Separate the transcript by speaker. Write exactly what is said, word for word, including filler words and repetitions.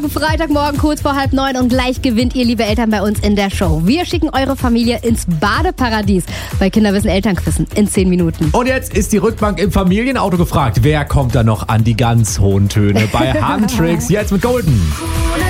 Speaker 1: Freitagmorgen kurz vor halb neun und gleich gewinnt ihr, liebe Eltern, bei uns in der Show. Wir schicken eure Familie ins Badeparadies bei Kinderwissen Elternquissen in zehn Minuten.
Speaker 2: Und jetzt ist die Rückbank im Familienauto gefragt. Wer kommt da noch an die ganz hohen Töne? Bei Handtricks, jetzt mit Golden.